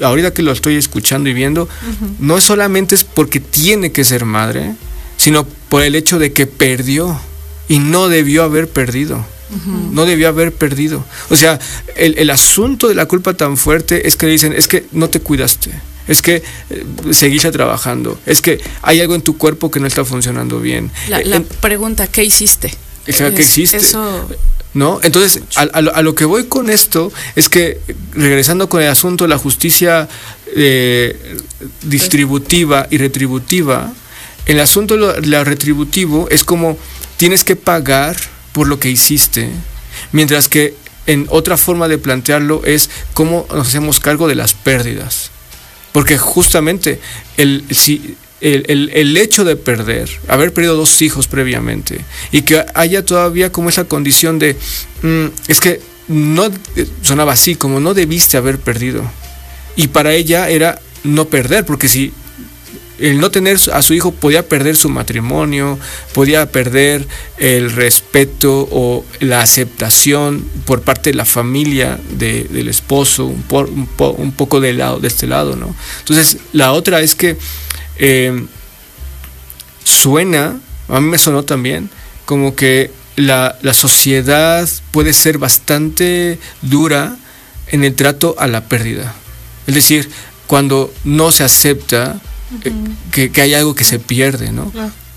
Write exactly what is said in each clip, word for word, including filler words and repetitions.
ahorita que lo estoy escuchando y viendo, uh-huh. no solamente es porque tiene que ser madre, sino por el hecho de que perdió y no debió haber perdido. Uh-huh. No debió haber perdido. O sea, el, el asunto de la culpa tan fuerte es que le dicen, es que no te cuidaste, es que eh, seguiste trabajando, es que hay algo en tu cuerpo que no está funcionando bien. La, eh, la en, pregunta, ¿qué hiciste? O sea, ¿qué hiciste? Eso... ¿No? Entonces, a, a, lo, a lo que voy con esto es que, regresando con el asunto de la justicia eh, distributiva y retributiva, el asunto de lo, lo retributivo es como tienes que pagar por lo que hiciste, mientras que en otra forma de plantearlo es cómo nos hacemos cargo de las pérdidas. Porque justamente el, si, el, el, el hecho de perder, haber perdido dos hijos previamente, y que haya todavía como esa condición de, mmm, es que no, sonaba así, como no debiste haber perdido. Y para ella era no perder, porque si el no tener a su hijo podía perder su matrimonio, podía perder el respeto o la aceptación por parte de la familia de, del esposo, un, por, un, po, un poco de, lado, de este lado, ¿no? Entonces, la otra es que eh, suena, a mí me sonó también, como que la, la sociedad puede ser bastante dura en el trato a la pérdida. Es decir, cuando no se acepta Uh-huh. Que, que hay algo que se pierde, ¿no?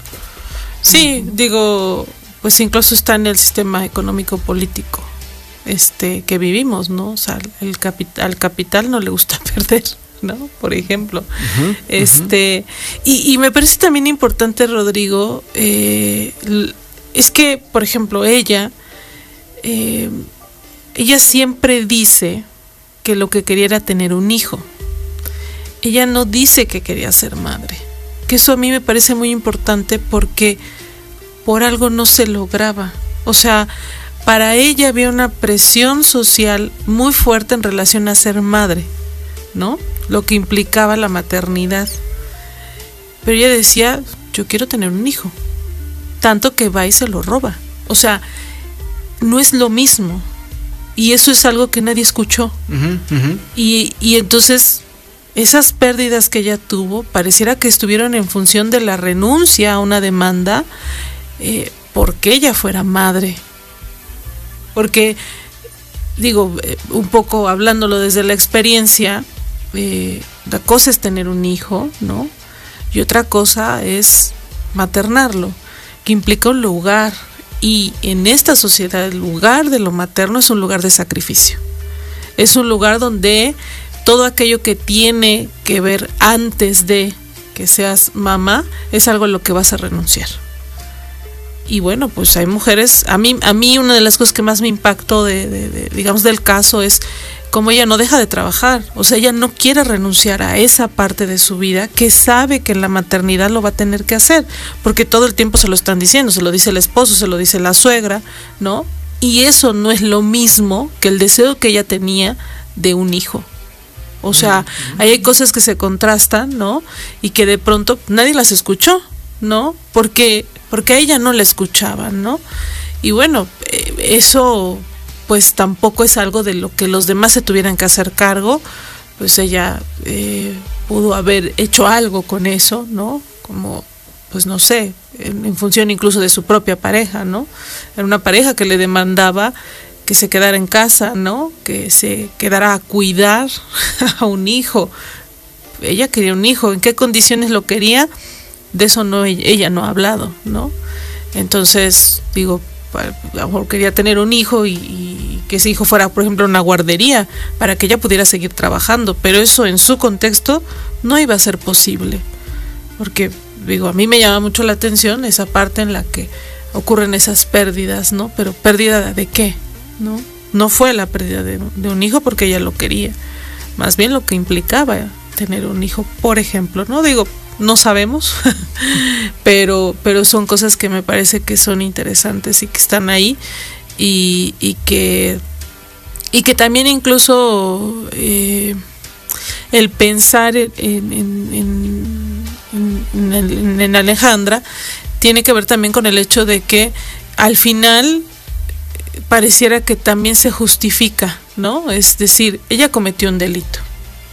Sí, digo, pues incluso está en el sistema económico político este que vivimos, ¿no? O sea, el capital, al capital no le gusta perder, ¿no? Por ejemplo. Uh-huh, este uh-huh. y, y me parece también importante, Rodrigo, eh, es que, por ejemplo, ella eh, ella siempre dice que lo que quería era tener un hijo. Ella no dice que quería ser madre, que eso a mí me parece muy importante porque por algo no se lograba. O sea, para ella había una presión social muy fuerte en relación a ser madre, ¿no? Lo que implicaba la maternidad. Pero ella decía, yo quiero tener un hijo, tanto que va y se lo roba. O sea, no es lo mismo. Y eso es algo que nadie escuchó. Uh-huh, uh-huh. Y, y entonces... esas pérdidas que ella tuvo pareciera que estuvieron en función de la renuncia a una demanda eh, porque ella fuera madre. Porque, digo, eh, un poco hablándolo desde la experiencia, eh, la cosa es tener un hijo, ¿no? Y otra cosa es maternarlo, que implica un lugar. Y en esta sociedad el lugar de lo materno es un lugar de sacrificio. Es un lugar donde todo aquello que tiene que ver antes de que seas mamá es algo a lo que vas a renunciar. Y bueno, pues hay mujeres, a mí a mí una de las cosas que más me impactó de, de, de digamos del caso es cómo ella no deja de trabajar. O sea, ella no quiere renunciar a esa parte de su vida que sabe que en la maternidad lo va a tener que hacer, porque todo el tiempo se lo están diciendo, se lo dice el esposo, se lo dice la suegra, ¿no? Y eso no es lo mismo que el deseo que ella tenía de un hijo. O sea, ahí hay cosas que se contrastan, ¿no? Y que de pronto nadie las escuchó, ¿no? Porque, porque a ella no la escuchaban, ¿no? Y bueno, eh, eso pues tampoco es algo de lo que los demás se tuvieran que hacer cargo. Pues ella eh, pudo haber hecho algo con eso, ¿no? Como, pues no sé, en, en función incluso de su propia pareja, ¿no? Era una pareja que le demandaba que se quedara en casa, ¿no? Que se quedara a cuidar a un hijo. Ella quería un hijo. ¿En qué condiciones lo quería? De eso no ella no ha hablado, ¿no? Entonces, digo, a lo mejor quería tener un hijo y, y que ese hijo fuera, por ejemplo, una guardería para que ella pudiera seguir trabajando, pero eso en su contexto no iba a ser posible. Porque, digo, a mí me llama mucho la atención esa parte en la que ocurren esas pérdidas, ¿no? Pero ¿pérdida de qué? ¿No? No fue la pérdida de, de un hijo porque ella lo quería, más bien lo que implicaba tener un hijo, por ejemplo, no digo, no sabemos, pero, pero son cosas que me parece que son interesantes y que están ahí y, y que y que también incluso eh, el pensar en, en, en, en, en, en Alejandra tiene que ver también con el hecho de que al final pareciera que también se justifica, ¿no? Es decir, ella cometió un delito,